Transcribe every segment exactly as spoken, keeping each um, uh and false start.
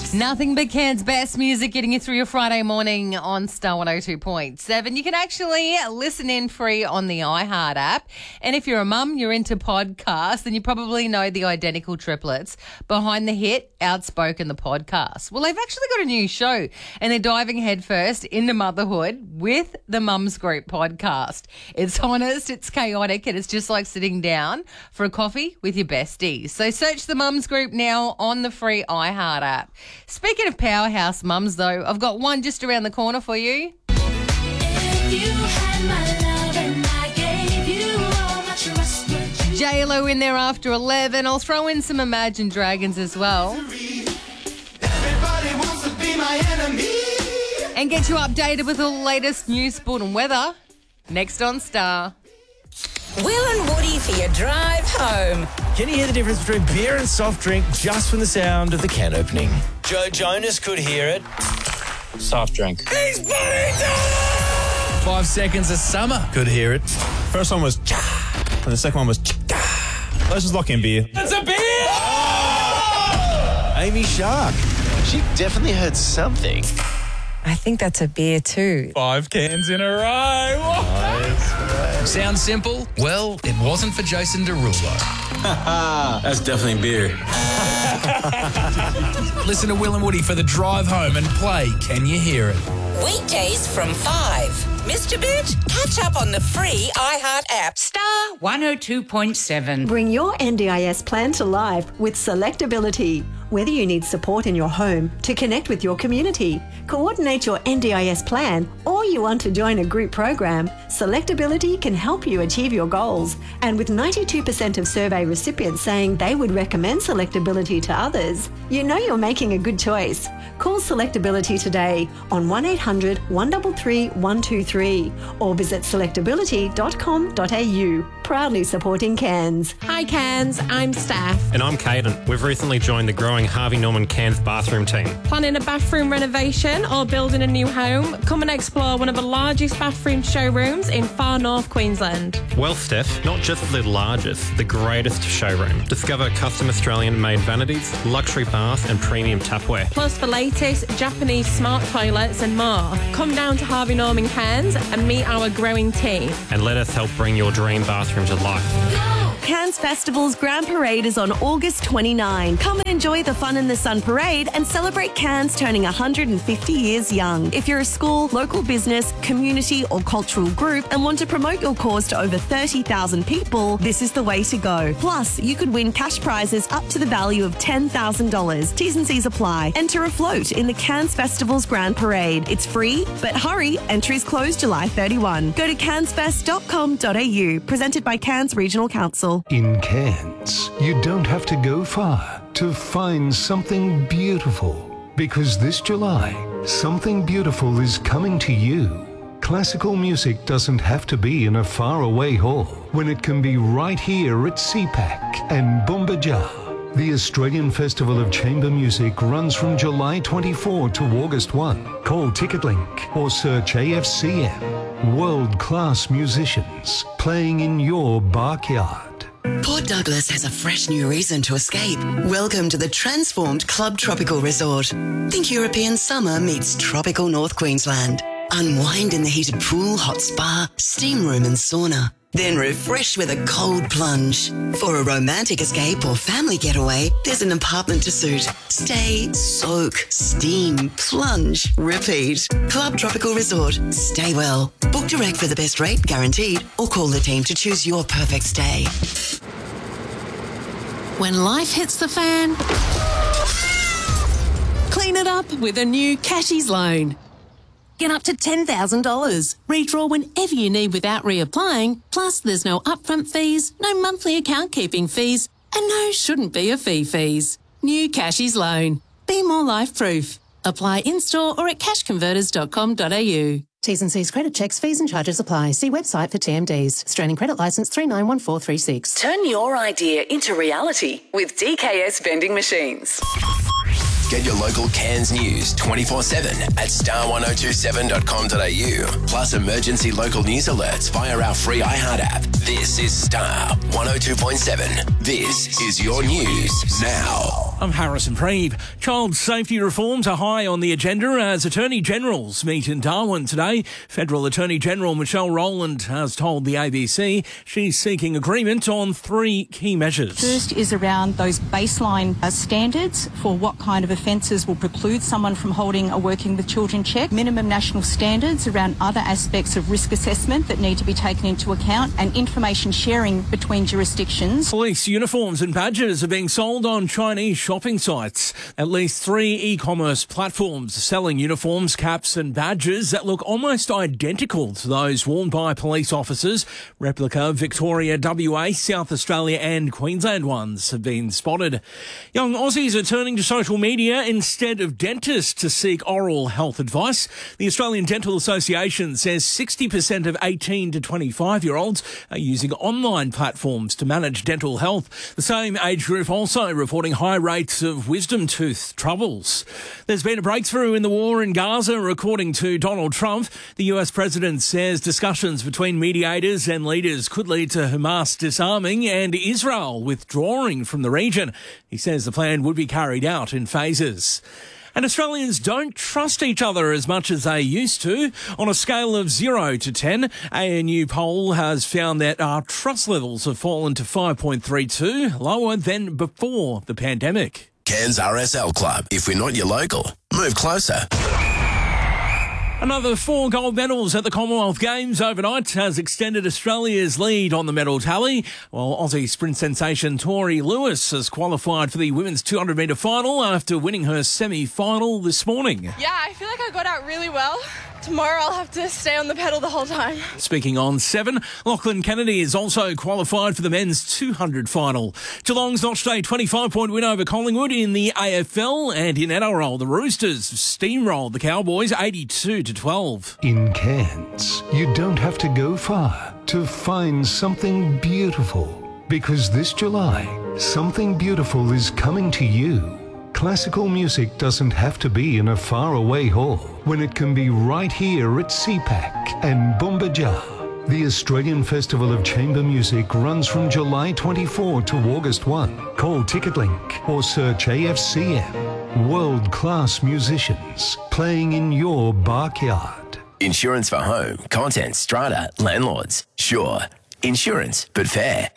Nothing but Cairns' best music getting you through your Friday morning on Star one oh two point seven. You can actually listen in free on the iHeart app. And if you're a mum, you're into podcasts, then you probably know the Identical Triplets behind the hit Outspoken, the podcast. Well, they've actually got a new show and they're diving headfirst into motherhood with the Mums Group podcast. It's honest, it's chaotic, and it's just like sitting down for a coffee with your besties. So search the Mums Group now on the free iHeart app. Speaking of powerhouse mums, though, I've got one just around the corner for you. If you had my love and I gave you all my trust, would you? J Lo in there after eleven. I'll throw in some Imagine Dragons as well. Everybody wants to be my enemy. And get you updated with all the latest news, sport and weather. Next on Star. Will and Woody for your drive home. Can you hear the difference between beer and soft drink just from the sound of the can opening? Joe Jonas could hear it. Soft drink. He's bloody done! Five Seconds of Summer could hear it. First one was cha, and the second one was cha. Let's just lock in beer. That's a beer! Oh! Amy Shark. She definitely heard something. I think that's a beer too. Five cans in a row. Sounds simple? Well, it wasn't for Jason Derulo. That's definitely beer. Listen to Will and Woody for the drive home and play Can You Hear It? Weekdays from five. Mister Bit, catch up on the free iHeart app. Star one oh two point seven. Bring your N D I S plan to life with Selectability. Whether you need support in your home to connect with your community, coordinate your N D I S plan, or you want to join a group program, Selectability can help you achieve your goals. And with ninety-two percent of survey recipients saying they would recommend Selectability to others, you know you're making a good choice. Call Selectability today on one eight hundred, one three three, one two three or visit selectability dot com dot a u. Proudly supporting Cairns. Hi Cairns, I'm Steph. And I'm Caden. We've recently joined the growing Harvey Norman Cairns bathroom team. Planning a bathroom renovation or building a new home? Come and explore one of the largest bathroom showrooms in far north Queensland. Well, Steph, not just the largest, the greatest showroom. Discover custom Australian-made vanities, luxury bath and premium tapware. Plus the latest Japanese smart toilets and more. Come down to Harvey Norman Cairns and meet our growing team. And let us help bring your dream bathroom to life. Cairns Festival's Grand Parade is on August twenty-ninth. Come and enjoy the Fun in the Sun Parade and celebrate Cairns turning one hundred fifty years young. If you're a school, local business, community or cultural group and want to promote your cause to over thirty thousand people, this is the way to go. Plus, you could win cash prizes up to the value of ten thousand dollars. T's and C's apply. Enter a float in the Cairns Festival's Grand Parade. It's free, but hurry, entries close July thirty-first. Go to cairns fest dot com dot a u. Presented by Cairns Regional Council. In Cairns, you don't have to go far to find something beautiful. Because this July, something beautiful is coming to you. Classical music doesn't have to be in a faraway hall when it can be right here at C PAC and Bumbajar. The Australian Festival of Chamber Music runs from July twenty-fourth to August first. Call TicketLink or search A F C M. World-class musicians playing in your backyard. Port Douglas has a fresh new reason to escape. Welcome to the transformed Club Tropical Resort. Think European summer meets tropical North Queensland. Unwind in the heated pool, hot spa, steam room and sauna. Then refresh with a cold plunge. For a romantic escape or family getaway, there's an apartment to suit. Stay, soak, steam, plunge, repeat. Club Tropical Resort. Stay well. Book direct for the best rate, guaranteed, or call the team to choose your perfect stay. When life hits the fan, clean it up with a new Cashies loan. Get up to ten thousand dollars. Redraw whenever you need without reapplying. Plus, there's no upfront fees, no monthly account keeping fees, and no shouldn't be a fee fees. New Cashies loan. Be more life-proof. Apply in-store or at cash converters dot com dot a u. T's and C's credit checks, fees and charges apply. See website for T M Ds. Australian Credit Licence three nine one four three six. Turn your idea into reality with D K S Vending Machines. Get your local Cairns news twenty-four seven at star one oh two seven dot com dot a u. Plus emergency local news alerts via our free iHeart app. This is Star one oh two point seven. This is your news now. I'm Harrison Preeb. Child safety reforms are high on the agenda as Attorney Generals meet in Darwin today. Federal Attorney General Michelle Rowland has told the A B C she's seeking agreement on three key measures. First is around those baseline uh, standards for what kind of offences will preclude someone from holding a Working with Children check, minimum national standards around other aspects of risk assessment that need to be taken into account, and information sharing between jurisdictions. Police uniforms and badges are being sold on Chinese shopping sites. At least three e-commerce platforms selling uniforms, caps and badges that look almost identical to those worn by police officers. Replica Victoria, W A, South Australia and Queensland ones have been spotted. Young Aussies are turning to social media instead of dentists to seek oral health advice. The Australian Dental Association says sixty percent of eighteen to twenty-five-year-olds are using online platforms to manage dental health. The same age group also reporting high rates of wisdom tooth troubles. There's been a breakthrough in the war in Gaza, according to Donald Trump. The U S president says discussions between mediators and leaders could lead to Hamas disarming and Israel withdrawing from the region. He says the plan would be carried out in phases. And Australians don't trust each other as much as they used to. On a scale of zero to ten, A N U poll has found that our trust levels have fallen to five point three two, lower than before the pandemic. Cairns R S L Club. If we're not your local, move closer. Another four gold medals at the Commonwealth Games overnight has extended Australia's lead on the medal tally, while Aussie sprint sensation Tori Lewis has qualified for the women's two hundred metre final after winning her semi-final this morning. Yeah, I feel like I got out really well. Tomorrow I'll have to stay on the pedal the whole time. Speaking on seven, Lachlan Kennedy is also qualified for the men's two hundred final. Geelong's notched a twenty-five point win over Collingwood in the A F L, and in N R L, the Roosters steamrolled the Cowboys eighty-two to twelve. In Cairns, you don't have to go far to find something beautiful, because this July, something beautiful is coming to you. Classical music doesn't have to be in a faraway hall when it can be right here at C PAC and Bumbajar. The Australian Festival of Chamber Music runs from July twenty-fourth to August first. Call TicketLink or search A F C M. World-class musicians playing in your backyard. Insurance for home, contents, strata, landlords. Sure, insurance, but fair.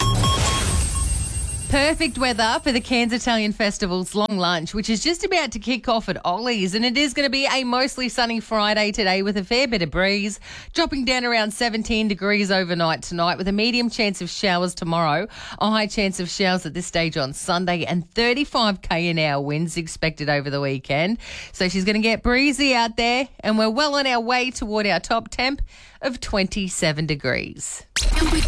Perfect weather for the Cairns Italian Festival's long lunch, which is just about to kick off at Ollie's, and it is going to be a mostly sunny Friday today with a fair bit of breeze, dropping down around seventeen degrees overnight tonight with a medium chance of showers tomorrow, a high chance of showers at this stage on Sunday, and thirty-five k an hour winds expected over the weekend. So she's going to get breezy out there, and we're well on our way toward our top temp of twenty-seven degrees.